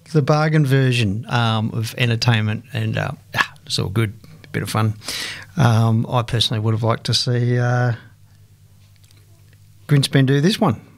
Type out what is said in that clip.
the bargain version of entertainment, and it's all good, bit of fun. I personally would have liked to see Greenspan do this one.